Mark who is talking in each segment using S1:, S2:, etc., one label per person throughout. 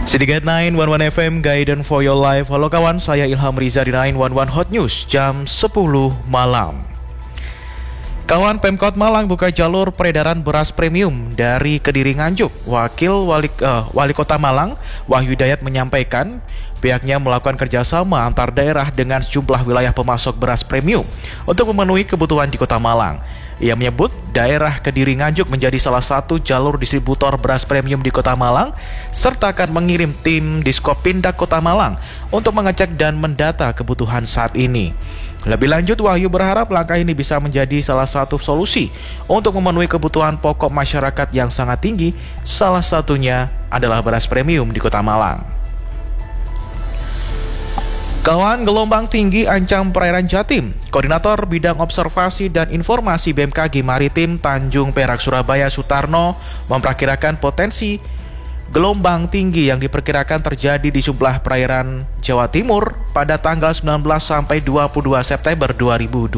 S1: Sedikit 911 FM, Guidance for Your Life. Halo kawan, saya Ilham Riza di 911 Hot News, jam 10 malam. Kawan, Pemkot Malang buka jalur peredaran beras premium dari Kediri Nganjuk. Wali Kota Malang, Wahyu Dayat, menyampaikan pihaknya melakukan kerjasama antar daerah dengan sejumlah wilayah pemasok beras premium untuk memenuhi kebutuhan di Kota Malang. Ia menyebut daerah Kediri Nganjuk menjadi salah satu jalur distributor beras premium di Kota Malang, serta akan mengirim tim Diskopindak Kota Malang untuk mengecek dan mendata kebutuhan saat ini. Lebih lanjut, Wahyu berharap langkah ini bisa menjadi salah satu solusi untuk memenuhi kebutuhan pokok masyarakat yang sangat tinggi, salah satunya adalah beras premium di Kota Malang. Kawan, gelombang tinggi ancam perairan Jatim. Koordinator Bidang Observasi dan Informasi BMKG Maritim Tanjung Perak Surabaya Sutarno memperkirakan potensi gelombang tinggi yang diperkirakan terjadi di sejumlah perairan Jawa Timur pada tanggal 19 sampai 22 September 2026.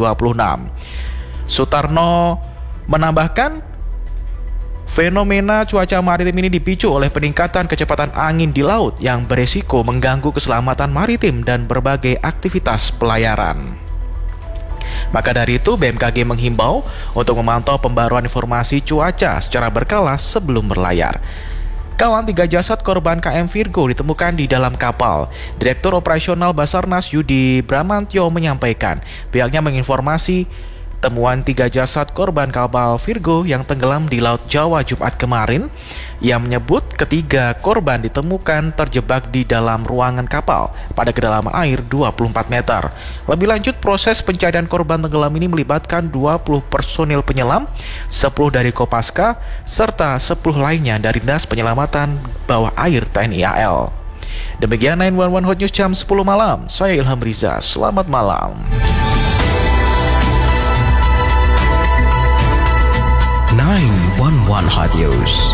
S1: Sutarno menambahkan, fenomena cuaca maritim ini dipicu oleh peningkatan kecepatan angin di laut yang beresiko mengganggu keselamatan maritim dan berbagai aktivitas pelayaran. Maka dari itu, BMKG menghimbau untuk memantau pembaruan informasi cuaca secara berkala sebelum berlayar. Kawan, 3 jasad korban KM Virgo ditemukan di dalam kapal. Direktur Operasional Basarnas Yudi Bramantyo menyampaikan pihaknya menginformasi temuan 3 jasad korban kapal Virgo yang tenggelam di Laut Jawa Jumat kemarin. Ia menyebut ketiga korban ditemukan terjebak di dalam ruangan kapal pada kedalaman air 24 meter. Lebih lanjut, proses pencarian korban tenggelam ini melibatkan 20 personil penyelam, 10 dari Kopaska, serta 10 lainnya dari Dinas Penyelamatan Bawah Air TNI AL. Demikian 911 Hot News jam 10 malam. Saya Ilham Riza, selamat malam.
S2: 911 Hot News.